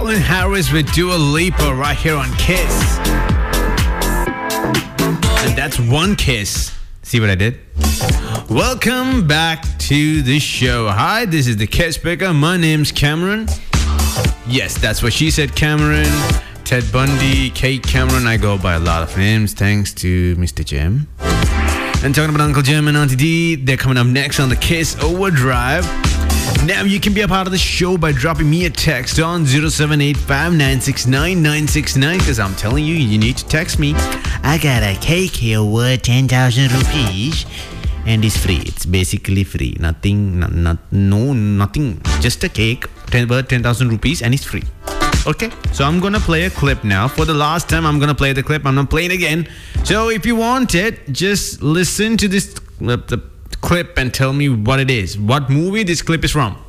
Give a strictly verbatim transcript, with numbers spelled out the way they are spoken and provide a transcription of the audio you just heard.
Calvin Harris with Dua Lipa right here on Kiss. And that's one kiss. See what I did? Welcome back to the show. Hi, this is the Kiss Picker. My name's Cameron. Yes, that's what she said, Cameron. Ted Bundy, Kate Cameron. I go by a lot of names thanks to Mister Jim. And talking about Uncle Jim and Auntie D, they're coming up next on the Kiss Overdrive. Now you can be a part of the show by dropping me a text on zero seven eight five nine six nine nine six nine, because I'm telling you, you need to text me. I got a cake here worth ten thousand rupees and it's free. It's basically free. Nothing, not, not, no, nothing. Just a cake ten, worth ten thousand rupees and it's free. Okay, so I'm gonna play a clip now. For the last time, I'm gonna play the clip. I'm not playing it again. So if you want it, just listen to this uh, the clip and tell me what it is. What movie this clip is from.